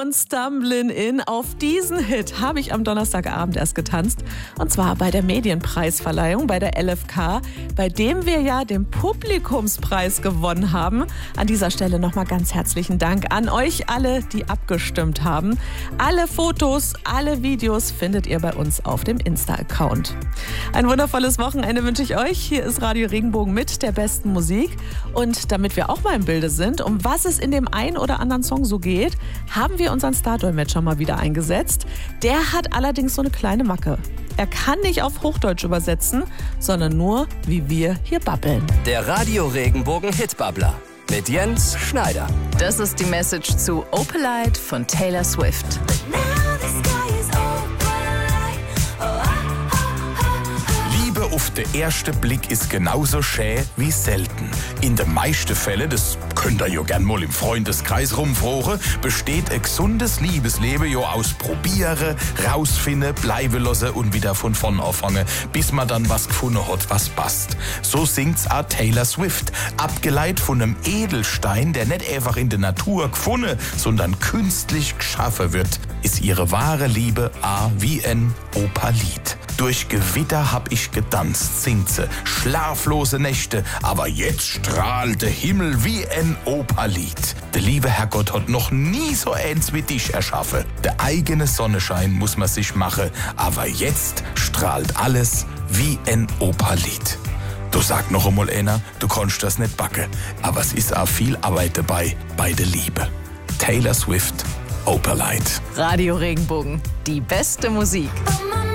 und Stumblin' In. Auf diesen Hit habe ich am Donnerstagabend erst getanzt. Und zwar bei der Medienpreisverleihung bei der LFK, bei dem wir ja den Publikumspreis gewonnen haben. An dieser Stelle nochmal ganz herzlichen Dank an euch alle, die abgestimmt haben. Alle Fotos, alle Videos findet ihr bei uns auf dem Insta-Account. Ein wundervolles Wochenende wünsche ich euch. Hier ist Radio Regenbogen mit der besten Musik. Und damit wir auch mal im Bilde sind, um was es in dem einen oder anderen Song so geht, haben wir unseren Stardolmetscher mal wieder eingesetzt. Der hat allerdings so eine kleine Macke. Er kann nicht auf Hochdeutsch übersetzen, sondern nur, wie wir hier babbeln. Der Radio Regenbogen Hitbabbler mit Jens Schneider. Das ist die Message zu Opalite von Taylor Swift. Liebe auf den ersten Blick ist genauso schön wie selten. In den meisten Fällen, das könnt ihr ja gern mal im Freundeskreis rumfragen, besteht ein gesundes Liebesleben ja aus Probieren, rausfinden, bleiben lassen und wieder von vorn anfangen, bis man dann was gefunden hat, was passt. So singt's auch Taylor Swift, abgeleitet von einem Edelstein, der nicht einfach in der Natur gefunden, sondern künstlich geschaffen wird, ist ihre wahre Liebe wie ein Opalit. Durch Gewitter hab ich getanzt, singt sie, schlaflose Nächte, aber jetzt strahlt der Himmel wie ein Opalit. Der liebe Herrgott hat noch nie so eins wie dich erschaffen. Der eigene Sonnenschein muss man sich machen, aber jetzt strahlt alles wie ein Opalit. Du sag noch einmal einer, du kannst das nicht backen, aber es ist auch viel Arbeit dabei bei der Liebe. Taylor Swift, Opalite. Radio Regenbogen, die beste Musik.